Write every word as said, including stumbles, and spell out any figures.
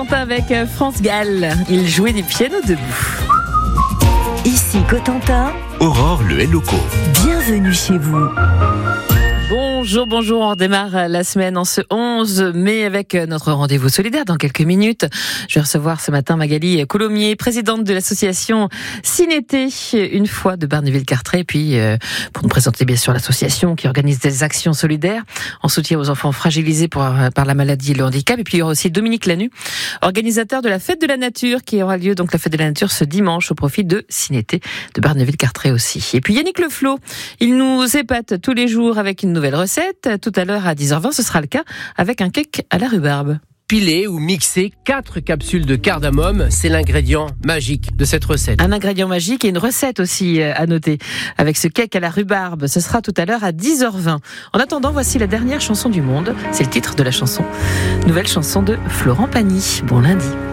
Avec France Gall, il jouait du piano debout. Ici Cotentin, Aurore le Helloco. Bienvenue chez vous. Bonjour, bonjour, on redémarre la semaine en ce onze mai avec notre rendez-vous solidaire dans quelques minutes. Je vais recevoir ce matin Magali Coulommiers, présidente de l'association Cinété, une fois de Barneville-Carteret, et puis euh, pour nous présenter bien sûr l'association qui organise des actions solidaires en soutien aux enfants fragilisés pour, par la maladie et le handicap. Et puis il y aura aussi Dominique Lanu, organisateur de la Fête de la Nature, qui aura lieu donc la Fête de la Nature ce dimanche au profit de Cinété de Barneville-Carteret aussi. Et puis Yannick Leflot, il nous épate tous les jours avec une nouvelle recette. Tout à l'heure à dix heures vingt, ce sera le cas avec un cake à la rhubarbe. Piler ou mixer quatre capsules de cardamome, c'est l'ingrédient magique de cette recette. Un ingrédient magique et une recette aussi à noter avec ce cake à la rhubarbe. Ce sera tout à l'heure à dix heures vingt. En attendant, voici la dernière chanson du monde. C'est le titre de la chanson. Nouvelle chanson de Florent Pagny. Bon lundi.